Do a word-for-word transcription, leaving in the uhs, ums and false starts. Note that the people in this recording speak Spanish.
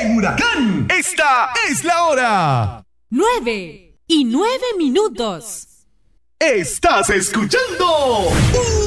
en Huracán. Esta es la hora. Nueve y nueve minutos. Estás escuchando